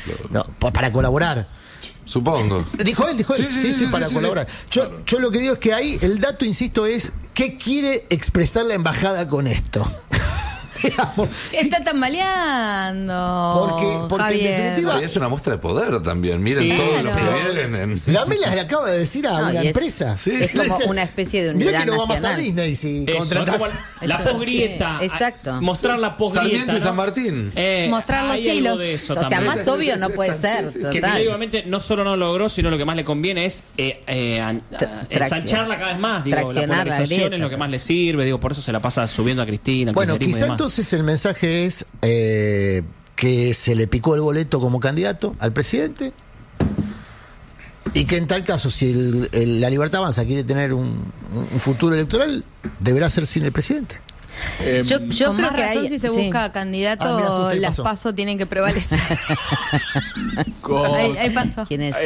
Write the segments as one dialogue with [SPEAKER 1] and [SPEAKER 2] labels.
[SPEAKER 1] No, para colaborar.
[SPEAKER 2] Supongo.
[SPEAKER 1] Dijo él, sí, para colaborar. Yo lo que digo es que ahí el dato, insisto, es ¿qué quiere expresar la embajada con esto?
[SPEAKER 3] Está tambaleando.
[SPEAKER 1] Porque en definitiva
[SPEAKER 2] es una muestra de poder también. Miren todos los que vienen.
[SPEAKER 1] Gamela le acaba de decir a una empresa.
[SPEAKER 4] Es como una especie de unidad
[SPEAKER 1] nacional. Mirá que no vamos a
[SPEAKER 4] nacional.
[SPEAKER 1] Disney si
[SPEAKER 5] contratás. La posgrieta.
[SPEAKER 4] Exacto.
[SPEAKER 5] Mostrar la posgrieta.
[SPEAKER 2] Sarmiento y San Martín.
[SPEAKER 3] Mostrar los hilos.
[SPEAKER 4] O sea, más obvio no puede ser.
[SPEAKER 5] Que obviamente no solo no logró, sino lo que más le conviene es ensancharla cada vez más. Digo, la polarización es lo que más le sirve. Digo, por eso se la pasa subiendo a Cristina.
[SPEAKER 1] Bueno, quizá entonces el mensaje es que se le picó el boleto como candidato al presidente y que en tal caso, si la Libertad Avanza quiere tener un futuro electoral, deberá ser sin el presidente.
[SPEAKER 3] Yo creo que razón, si se busca candidato, las PASO tienen que prevalecer. Ahí pasó.
[SPEAKER 4] ¿Quién es?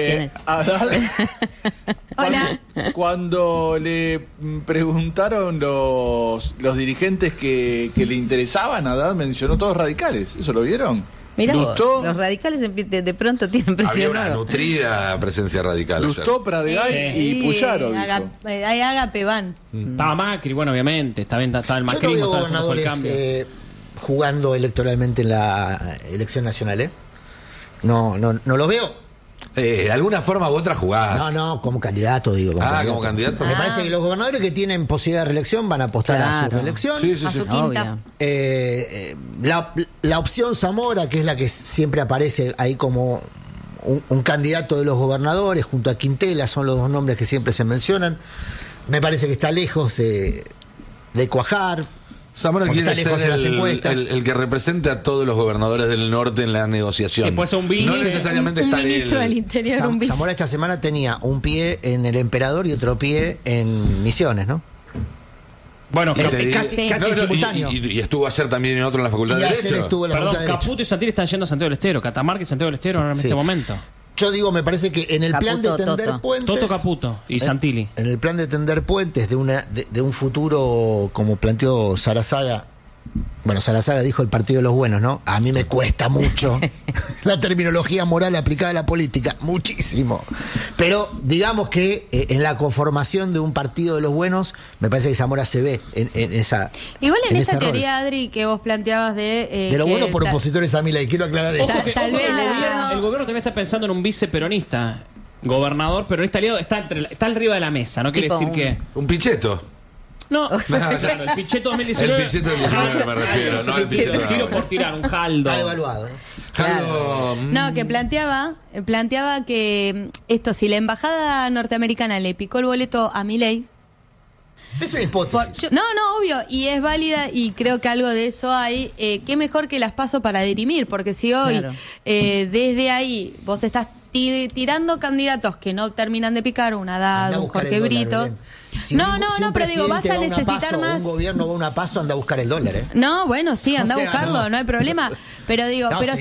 [SPEAKER 3] Hola.
[SPEAKER 6] Cuando le preguntaron los dirigentes que le interesaban, Haddad mencionó todos radicales. ¿Eso lo vieron?
[SPEAKER 4] Mirá, los radicales de pronto tienen presión.
[SPEAKER 2] Había una nutrida presencia radical.
[SPEAKER 6] Lustó, Pradegay y Puyaro.
[SPEAKER 3] Ahí Agape van.
[SPEAKER 5] Estaba Macri, bueno, obviamente. Estaba el macrismo.
[SPEAKER 1] Yo no veo gobernadores jugando electoralmente en la elección nacional, No los veo.
[SPEAKER 2] De alguna forma u otra jugás.
[SPEAKER 1] No, como candidato, digo.
[SPEAKER 2] Como candidato.
[SPEAKER 1] Me parece que los gobernadores que tienen posibilidad de reelección van a apostar a su reelección.
[SPEAKER 3] A su quinta.
[SPEAKER 1] La opción Zamora, que es la que siempre aparece ahí como un candidato de los gobernadores, junto a Quintela, son los dos nombres que siempre se mencionan. Me parece que está lejos de cuajar.
[SPEAKER 2] Zamora quiere ser el que represente a todos los gobernadores del norte en la negociación.
[SPEAKER 5] Después un vice.
[SPEAKER 2] No necesariamente
[SPEAKER 3] un
[SPEAKER 2] está
[SPEAKER 3] ministro del Interior, un vice.
[SPEAKER 1] Zamora esta semana tenía un pie en el Emperador y otro pie en Misiones, ¿no?
[SPEAKER 5] Bueno,
[SPEAKER 1] casi simultáneo.
[SPEAKER 2] Y estuvo ayer también en otro en la Facultad de Derecho.
[SPEAKER 5] Perdón, Caputo y Santilli están yendo a Santiago del Estero. Catamarca y Santiago del Estero ahora en este momento.
[SPEAKER 1] Yo digo, me parece que en el plan de tender puentes...
[SPEAKER 5] Toto Caputo y Santilli.
[SPEAKER 1] En el plan de tender puentes de un futuro, como planteó Sarazaga... Bueno, Sarazaga dijo el partido de los buenos, ¿no? A mí me cuesta mucho la terminología moral aplicada a la política, muchísimo. Pero digamos que en la conformación de un partido de los buenos, me parece que Zamora se ve en esa.
[SPEAKER 3] Igual en esa teoría, Adri, que vos planteabas de
[SPEAKER 1] los buenos por opositores a Milei, quiero aclarar esto.
[SPEAKER 3] Tal vez
[SPEAKER 5] el gobierno también está pensando en un viceperonista, gobernador peronista aliado, está arriba de la mesa, no quiere decir que.
[SPEAKER 2] Un Pichetto.
[SPEAKER 5] No, el Pichetto 2019.
[SPEAKER 2] El Pichetto 2019 me refiero, no el Pichetto.
[SPEAKER 5] Tiro por tirar, un Jaldo.
[SPEAKER 1] Está evaluado, ¿no?
[SPEAKER 3] Claro. No, que planteaba que esto, si la embajada norteamericana le picó el boleto a Milei.
[SPEAKER 1] Es una hipótesis.
[SPEAKER 3] No, obvio, y es válida y creo que algo de eso hay. Qué mejor que las paso para dirimir, porque si hoy desde ahí vos estás tirando candidatos que no terminan de picar, un Haddad, un Jorge Brito.
[SPEAKER 1] No,
[SPEAKER 3] pero digo, vas a necesitar más.
[SPEAKER 1] Un gobierno va a una paso, anda a buscar el dólar,
[SPEAKER 3] No, bueno, sí, anda a buscarlo, no hay problema. Pero digo, pero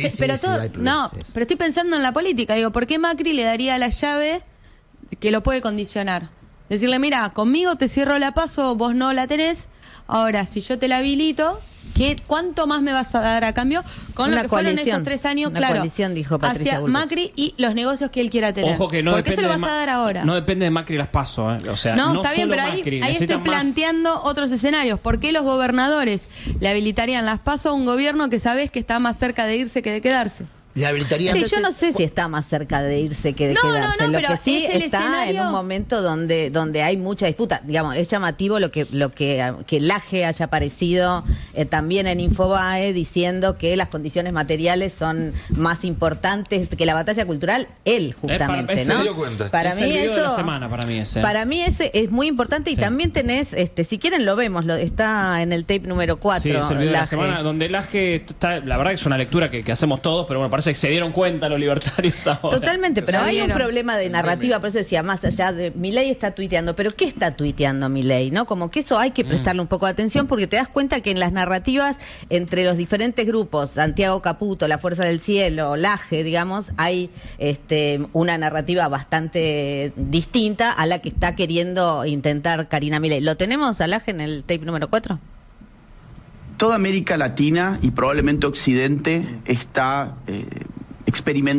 [SPEAKER 3] estoy pensando en la política. Digo, ¿por qué Macri le daría la llave que lo puede condicionar? Decirle, mira, conmigo te cierro la paso, vos no la tenés. Ahora, si yo te la habilito, ¿cuánto más me vas a dar a cambio? Con lo que fueron estos 3 años, claro,
[SPEAKER 4] coalición, dijo Patricia
[SPEAKER 3] hacia
[SPEAKER 4] Bullrich.
[SPEAKER 3] Macri y los negocios que él quiera tener.
[SPEAKER 5] Ojo que no
[SPEAKER 3] ¿por qué se lo vas a dar ahora?
[SPEAKER 5] No depende de Macri las paso, O sea,
[SPEAKER 3] no está bien,
[SPEAKER 5] solo
[SPEAKER 3] pero
[SPEAKER 5] Macri,
[SPEAKER 3] ahí estoy planteando otros escenarios. ¿Por qué los gobernadores le habilitarían las paso a un gobierno que sabes que está más cerca de irse que de quedarse?
[SPEAKER 1] Le habilitaría.
[SPEAKER 4] Sí, yo no sé si está más cerca de irse que de quedarse. Lo
[SPEAKER 3] pero
[SPEAKER 4] que sí
[SPEAKER 3] es el
[SPEAKER 4] está
[SPEAKER 3] escenario...
[SPEAKER 4] en un momento donde hay mucha disputa. Digamos, es llamativo que Laje haya aparecido también en Infobae diciendo que las condiciones materiales son más importantes que la batalla cultural. Él, justamente, ¿no?
[SPEAKER 2] Se dio cuenta.
[SPEAKER 5] Para mí eso. De la semana, para mí
[SPEAKER 4] ese es muy importante y también tenés, si quieren lo vemos, está en el tape número 4.
[SPEAKER 5] Sí, es el video de la semana donde Laje está, la verdad que es una lectura que hacemos todos, pero bueno, parece que se dieron cuenta los libertarios ahora.
[SPEAKER 4] Totalmente, pero hay un problema de narrativa, por eso decía, más allá de Milei está tuiteando, pero ¿qué está tuiteando Milei? ¿No? Como que eso hay que prestarle un poco de atención porque te das cuenta que en las narrativas entre los diferentes grupos, Santiago Caputo, La Fuerza del Cielo, Laje, digamos, hay una narrativa bastante distinta a la que está queriendo intentar Karina Milei. ¿Lo tenemos a Laje en el tape número 4?
[SPEAKER 7] Toda América Latina y probablemente Occidente está experimentando